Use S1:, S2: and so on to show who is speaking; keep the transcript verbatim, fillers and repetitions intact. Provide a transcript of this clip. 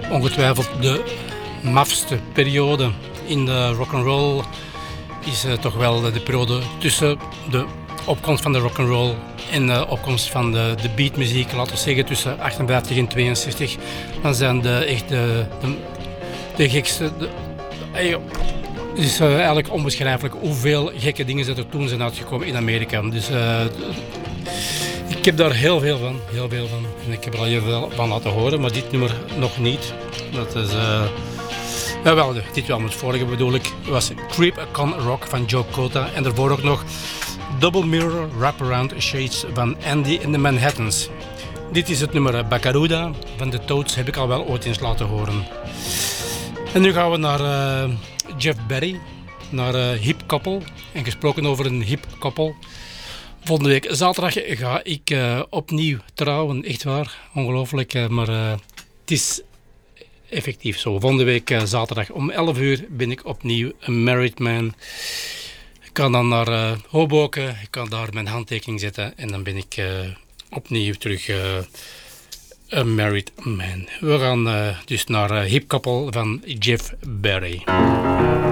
S1: ongetwijfeld de mafste periode in de rock'n'roll is uh, toch wel de, de periode tussen de opkomst van de rock'n'roll en de opkomst van de, de beatmuziek, laten we zeggen tussen achtenvijftig en tweeënzestig. Dan zijn de echt de, de, de gekste... De, de, het is uh, eigenlijk onbeschrijfelijk hoeveel gekke dingen dat er toen zijn uitgekomen in Amerika. Dus uh, ik heb daar heel veel van, heel veel van. En ik heb er al heel veel van laten horen, maar dit nummer nog niet. Dat is... Uh, ja, wel, dit wel, het vorige bedoel ik, was Creep Con Rock van Joe Cota. En daarvoor ook nog Double Mirror Wraparound Shades van Andy and the Manhattans. Dit is het nummer Bakaruda van de Toads, heb ik al wel ooit eens laten horen. En nu gaan we naar uh, Jeff Barry, naar uh, Hip Couple. En gesproken over een hip couple. Volgende week zaterdag ga ik uh, opnieuw trouwen, echt waar, ongelooflijk. Uh, maar uh, het is effectief zo. Volgende week uh, zaterdag om elf uur ben ik opnieuw een married man. Ik kan dan naar uh, Hoboken, ik kan daar mijn handtekening zetten en dan ben ik uh, opnieuw terug uh, een married man. We gaan uh, dus naar uh, Hip Couple van Jeff Barry.